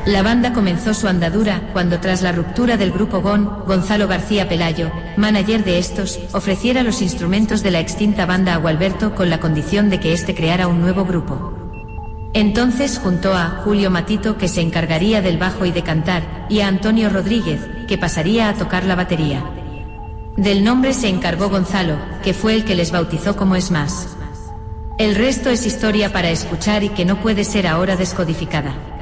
La banda comenzó su andadura cuando, tras la ruptura del grupo GON, Gonzalo García Pelayo, manager de estos, ofreciera los instrumentos de la extinta banda a Gualberto con la condición de que éste creara un nuevo grupo. Entonces juntó a Julio Matito, que se encargaría del bajo y de cantar, y a Antonio Rodríguez, que pasaría a tocar la batería. Del nombre se encargó Gonzalo, que fue el que les bautizó como Smash. El resto es historia para escuchar y que no puede ser ahora descodificada.